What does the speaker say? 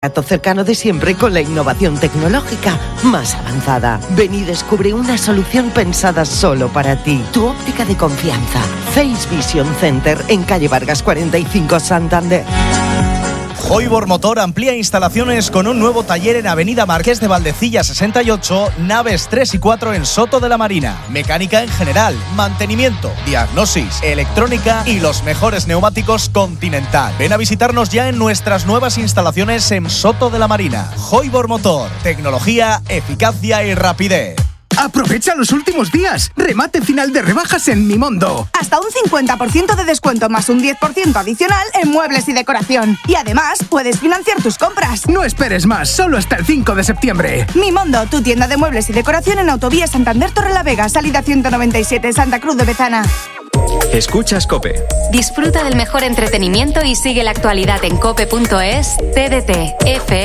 Trato cercano de siempre con la innovación tecnológica más avanzada. Ven y descubre una solución pensada solo para ti. Tu óptica de confianza. Face Vision Center en calle Vargas 45, Santander. Hoibor Motor amplía instalaciones con un nuevo taller en Avenida Marqués de Valdecilla 68, naves 3 y 4 en Soto de la Marina. Mecánica en general, mantenimiento, diagnosis, electrónica y los mejores neumáticos Continental. Ven a visitarnos ya en nuestras nuevas instalaciones en Soto de la Marina. Hoibor Motor, tecnología, eficacia y rapidez. ¡Aprovecha los últimos días! ¡Remate final de rebajas en Mimondo! Hasta un 50% de descuento más un 10% adicional en muebles y decoración. Y además, puedes financiar tus compras. No esperes más, solo hasta el 5 de septiembre. Mimondo, tu tienda de muebles y decoración en Autovía Santander Torrelavega, salida 197, Santa Cruz de Bezana. Escuchas COPE. Disfruta del mejor entretenimiento y sigue la actualidad en cope.es, TDT, F.